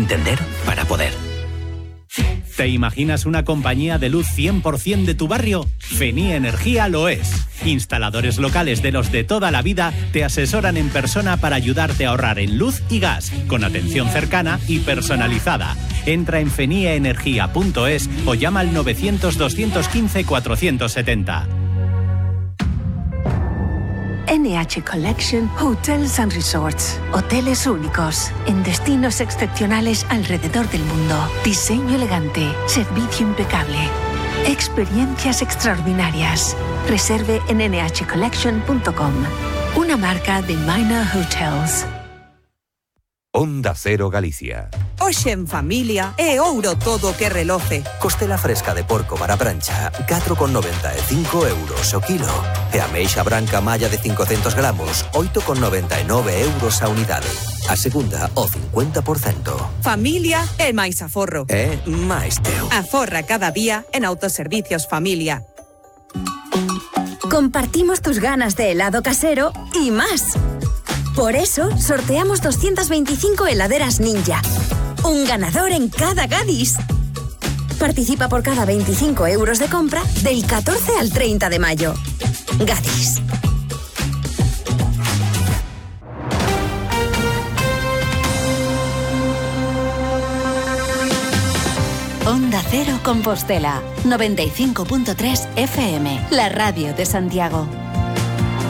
Entender para poder. ¿Te imaginas una compañía de luz 100% de tu barrio? Feni Energía lo es. Instaladores locales de los de toda la vida te asesoran en persona para ayudarte a ahorrar en luz y gas, con atención cercana y personalizada. Entra en fenieenergia.es o llama al 900 215 470. NH Collection Hotels and Resorts. Hoteles únicos, en destinos excepcionales alrededor del mundo. Diseño elegante, servicio impecable. Experiencias extraordinarias. Reserve en nhcollection.com. Una marca de Minor Hotels. Onda Cero Galicia. Hoxe en familia é ouro todo que reloce. Costela fresca de porco barabrancha, 4,95 euros o kilo. E ameixa branca malla de 500 gramos, 8,99 euros a unidade. A segunda, o 50%. Familia é máis aforro. É máis teu. Aforra cada día en Autoservicios Familia. Compartimos tus ganas de helado casero y más. Por eso, sorteamos 225 heladeras Ninja. Un ganador en cada Gadis. Participa por cada 25 euros de compra del 14 al 30 de mayo. Gadis. Onda Cero Compostela, 95.3 FM, la radio de Santiago.